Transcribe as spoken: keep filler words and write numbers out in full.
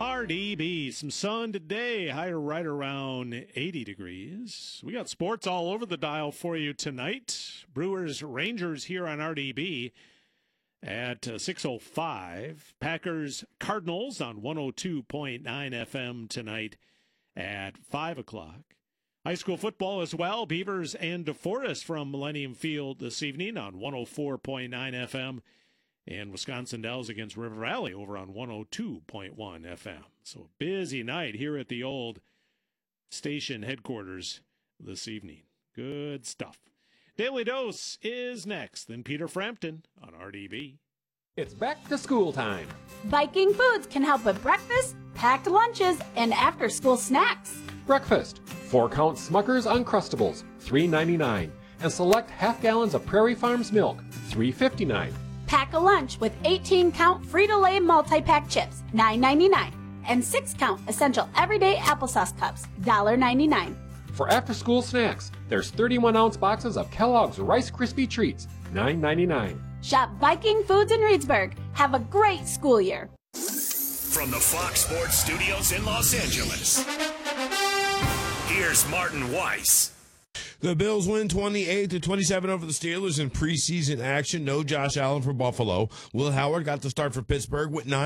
R D B, some sun today, higher right around eighty degrees. We got sports all over the dial for you tonight. Brewers, Rangers here on R D B at uh, six oh five. Packers, Cardinals on one oh two point nine F M tonight at five o'clock. High school football as well. Beavers and DeForest from Millennium Field this evening on one oh four point nine F M. And Wisconsin Dells against River Valley over on one oh two point one F M. So a busy night here at the old station headquarters this evening. Good stuff. Daily Dose is next. Then Peter Frampton on R D B. It's back to school time. Viking Foods can help with breakfast, packed lunches, and after-school snacks. Breakfast, four-count Smucker's Uncrustables, three ninety-nine, and select half gallons of Prairie Farms milk, three fifty-nine. Pack a lunch with eighteen-count Frito-Lay multi-pack chips, nine ninety-nine, and six-count Essential Everyday Applesauce Cups, one ninety-nine. For after-school snacks, there's thirty-one ounce boxes of Kellogg's Rice Krispie Treats, nine ninety-nine. Shop Viking Foods in Reedsburg. Have a great school year. From the Fox Sports Studios in Los Angeles, here's Martin Weiss. The Bills win twenty-eight to twenty-seven over the Steelers in preseason action. No Josh Allen for Buffalo. Will Howard got the start for Pittsburgh with nine.